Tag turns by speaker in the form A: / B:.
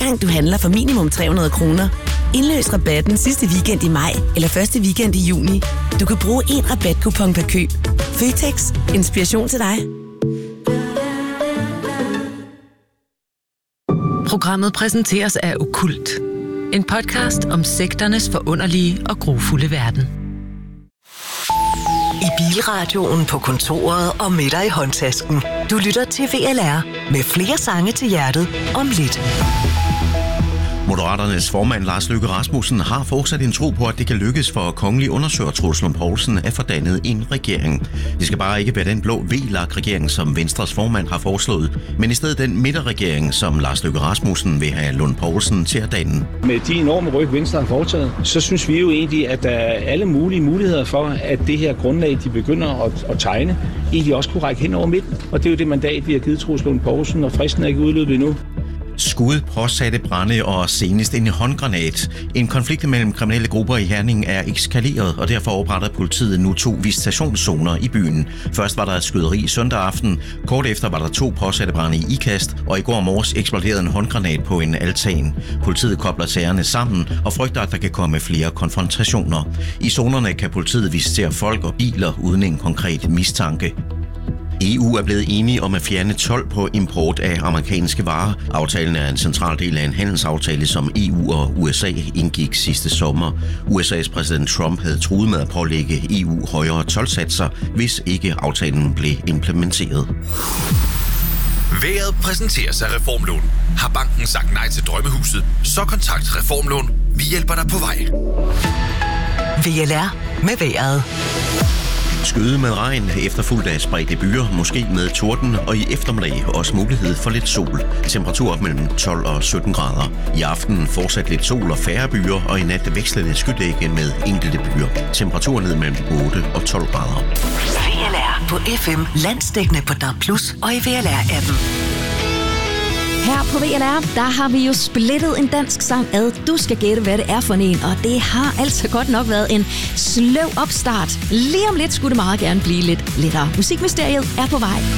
A: gang du handler for minimum 300 kroner. Indløs rabatten sidste weekend i maj eller første weekend i juni. Du kan bruge 1 rabatkupon per køb. Føtex. Inspiration til dig.
B: Programmet præsenteres af Okkult. En podcast om sekternes forunderlige og grufulde verden.
C: I bilradioen, på kontoret og med dig i håndtasken. Du lytter til VLR med flere sange til hjertet om lidt.
D: Moderaternes formand Lars Løkke Rasmussen har fortsat en tro på, at det kan lykkes for kongelig undersøger Troels Lund Poulsen at få dannet en regering. Det skal bare ikke være den blå VLAG-regering, som Venstres formand har foreslået, men i stedet den midterregering, som Lars Løkke Rasmussen vil have Lund Poulsen til at danne.
E: Med de enorme ryg, Venstre har foretaget, så synes vi jo egentlig, at der er alle mulige muligheder for, at det her grundlag, de begynder at tegne, egentlig også kunne række hen over midten. Og det er jo det mandat, vi har givet Troels Lund Poulsen, og fristen er ikke udløbet endnu.
D: Skud, påsatte brande og senest en håndgranat. En konflikt mellem kriminelle grupper i Herning er eskaleret, og derfor opretter politiet nu 2 visitationszoner i byen. Først var der et skyderi søndag aften, kort efter var der 2 påsatte brande i Ikast, og i går morges eksploderede en håndgranat på en altan. Politiet kobler sagerne sammen og frygter, at der kan komme flere konfrontationer. I zonerne kan politiet visitere folk og biler uden en konkret mistanke. EU er blevet enige om at fjerne told på import af amerikanske varer. Aftalen er en central del af en handelsaftale, som EU og USA indgik sidste sommer. USA's præsident Trump havde truet med at pålægge EU højere toldsatser, hvis ikke aftalen blev implementeret.
F: Været præsenteres af Reformlån. Har banken sagt nej til drømmehuset, så kontakt Reformlån. Vi hjælper dig på vej.
C: VLR med vejret.
D: Skyde med regn, efterfulgt af spredte byer, måske med torden, og i eftermiddag også mulighed for lidt sol. Temperatur op mellem 12 og 17 grader. I aften fortsat lidt sol og færre byer, og i nat vekslende skydække med enkelte byer. Temperatur ned mellem 8 og 12 grader.
C: VLR på FM, landsdækkende på DAB+, og i VLR-appen.
G: Her på VLR, der har vi jo splittet en dansk sang ad. Du skal gætte, hvad det er for en, og det har altså godt nok været en sløv opstart. Lige om lidt skulle det meget gerne blive lidt lettere. Musikmysteriet er på vej.